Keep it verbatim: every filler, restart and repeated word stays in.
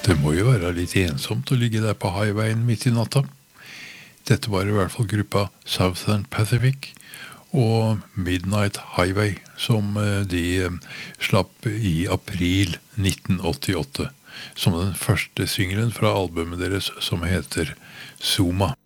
Det må jo være litt ensomt å ligge der på highwayen midt i natta. Dette var i hvert fall gruppa Southern Pacific og Midnight Highway, som de slapp i april nitten åttiåtte, som den første singelen fra albumet deres som heter Zuma.